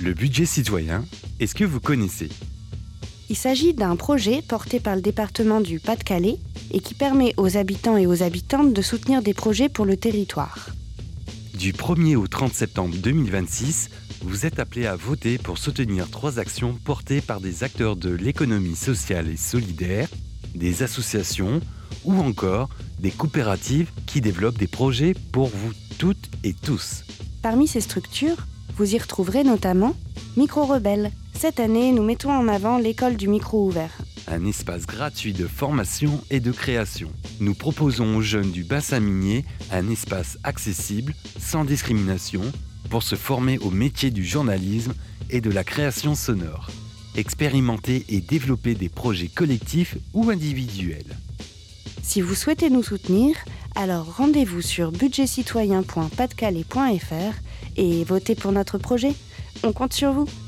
Le budget citoyen, est-ce que vous connaissez ? Il s'agit d'un projet porté par le département du Pas-de-Calais et qui permet aux habitants et aux habitantes de soutenir des projets pour le territoire. Du 1er au 30 septembre 2026, vous êtes appelés à voter pour soutenir 3 actions portées par des acteurs de l'économie sociale et solidaire, des associations ou encore des coopératives qui développent des projets pour vous toutes et tous. Parmi ces structures, vous y retrouverez notamment Micro Rebelle. Cette année, nous mettons en avant l'école du micro ouvert. Un espace gratuit de formation et de création. Nous proposons aux jeunes du bassin minier un espace accessible, sans discrimination, pour se former au métier du journalisme et de la création sonore. Expérimenter et développer des projets collectifs ou individuels. Si vous souhaitez nous soutenir, alors rendez-vous sur budgetcitoyen.padecalais.fr et votez pour notre projet. On compte sur vous.